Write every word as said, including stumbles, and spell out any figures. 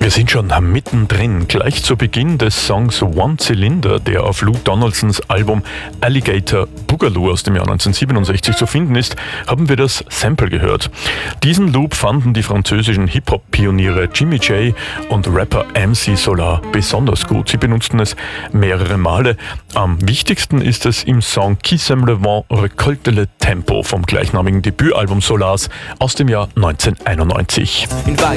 Wir sind schon mittendrin, gleich zu Beginn des Songs One Cylinder, der auf Lou Donaldsons Album Alligator Boogaloo aus dem Jahr neunzehnhundertsiebenundsechzig zu finden ist, haben wir das Sample gehört. Diesen Loop fanden die französischen Hip-Hop-Pioniere Jimmy J und Rapper M C Solar besonders gut. Sie benutzten es mehrere Male. Am wichtigsten ist es im Song Qui sème le vent récolte le tempo vom gleichnamigen Debütalbum Solars aus dem Jahr neunzehnhunderteinundneunzig.